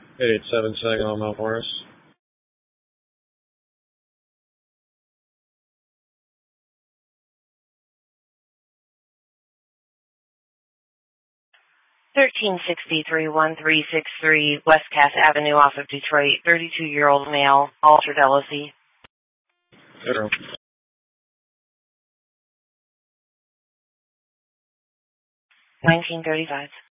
887 Saginaw, Mount Morris. (1363-1363) West Cass Avenue off of Detroit. 32-year-old male, altered LOC. 0. 1935.